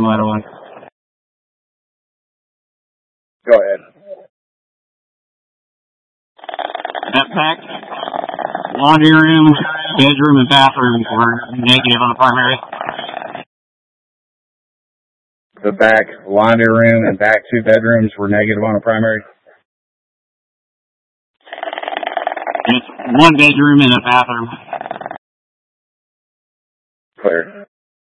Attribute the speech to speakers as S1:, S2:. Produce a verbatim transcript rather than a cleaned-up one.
S1: right away.
S2: Go ahead.
S1: That pack, laundry room, bedroom, and bathrooms were negative on the primary.
S2: The back laundry room and back two bedrooms were negative on the primary?
S1: It's one bedroom and a bathroom.
S2: Clear.